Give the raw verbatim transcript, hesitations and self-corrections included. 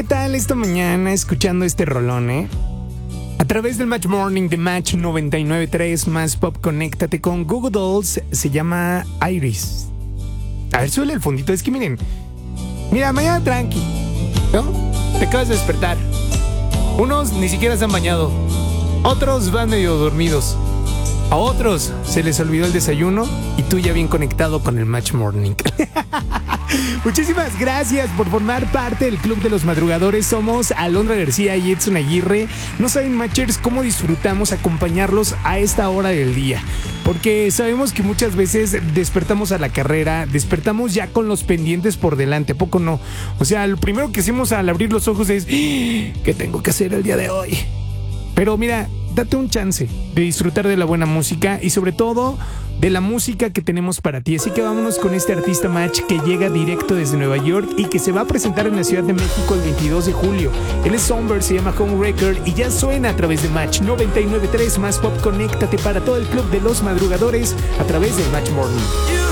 tal esta mañana escuchando este rolón, eh? A través del Match Morning de Match noventa y nueve punto tres más Pop, conéctate con Google Dolls. Se llama Iris. A ver, suele el fondito. Es que miren, mira, mañana tranqui, ¿no? Te acabas de despertar. Unos ni siquiera se han bañado. Otros van medio dormidos. A otros se les olvidó el desayuno y tú ya bien conectado con el Match Morning. Muchísimas gracias por formar parte del Club de los Madrugadores. Somos Alondra García y Edson Aguirre. No saben, Matchers, cómo disfrutamos acompañarlos a esta hora del día, porque sabemos que muchas veces despertamos a la carrera, despertamos ya con los pendientes por delante, ¿a poco no? O sea, lo primero que hacemos al abrir los ojos es ¿qué tengo que hacer el día de hoy? Pero mira, date un chance de disfrutar de la buena música y sobre todo de la música que tenemos para ti. Así que vámonos con este artista Match que llega directo desde Nueva York y que se va a presentar en la Ciudad de México el veintidós de julio. Él es Somber, se llama Home Record y ya suena a través de Match noventa y nueve punto tres más Pop. Conéctate para todo el Club de los Madrugadores a través de Match Morning.